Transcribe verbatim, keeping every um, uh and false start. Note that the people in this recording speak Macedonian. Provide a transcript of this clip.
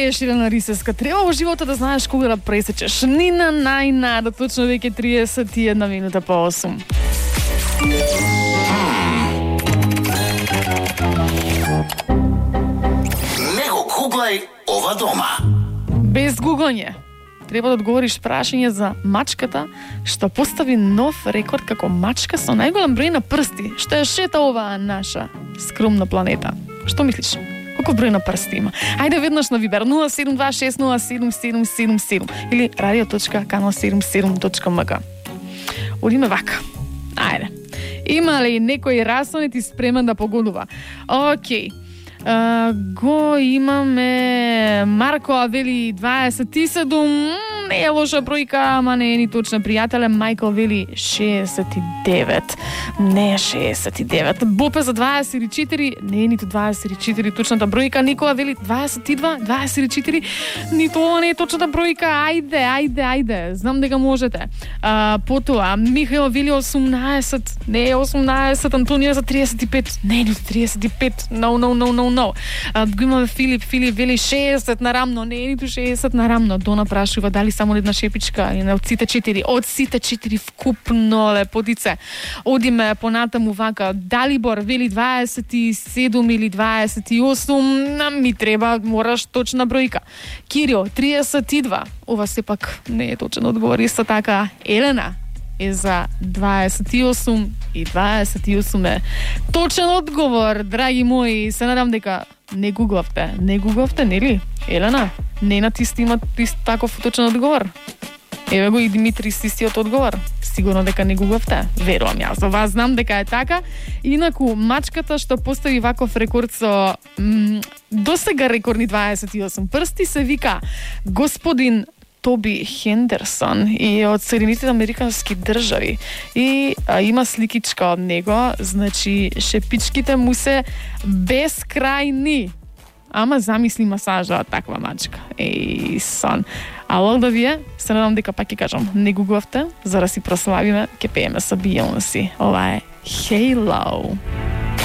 пееш Елена Рисевска, треба во животот да знаеш кога да пресечеш. Ни на најнада, точно веќе триесет и една минута по осум. Не го гуглај ова дома. Без гуглање. Треба да одговориш прашање за мачката што постави нов рекорд како мачка со најголем број на прсти, што ја шета оваа наша скромна планета. Што мислиш? Колку број на прсти има? Ајде веднаш на Вибер нула седум два шест нула седум седум седум седум или радио точка канал седумдесет и седум точка ем ка. Одиме вака. Ајде. Има ли некој расонет и спремен да погодува? Океј. Uh, го имаме Марко вели дваесет и седум, не е лоша бројка, ама не е ни точна, пријателе. Мајкл вели шеесет и девет, не е шеесет и девет. Бопе за дваесет и четири, не е ниту дваесет и четири точната бројка. Никола вели дваесет и два, дваесет и четири, ниту ова не е точната бројка. Ајде, ајде, ајде, знам дека можете. Uh, потоа, Михаил вели осумнаесет, не е осумнаесет. Антонија за триесет и пет, не е ниту триесет и пет, no, no, no, no, no. Uh, го имаме Филип, Филип вели шеесет на рамно, не е ниту шеесет на рамно. Дона прашува дали само една шепичка или од сите четири, од сите четири вкупно, лепотице. Одиме понатаму вака. Далибор вели дваесет и седум или дваесет и осум, нам ми треба, мораш точна бројка. Кирио триесет и два, ова сепак не е точен одговор. Исто така Елена е за дваесет и осум и дваесет и осум е точен одговор, драги мои. Се надам дека не гуглавте. Не гуглавте, нели? Елена, не натисни има ист таков точен одговор. Еве го и Димитри с истиот одговор. Сигурно дека не гуглавте. Верувам јас. За вас знам дека е така. Инаку, мачката што постави ваков рекорд со м, досега рекордни дваесет и осум прсти се вика господин Тоби Хендерсон и од Соединетите американски држави. И а, има сликичка од него, значи шепичките му се безкрајни. Ама замисли масажа од таква мачка. Еј, сон. Ало да вие, се надам дека пак ќе кажам, не гуглавте, за да си прославиме, ќе пееме со Бейонсе. Ова е Halo.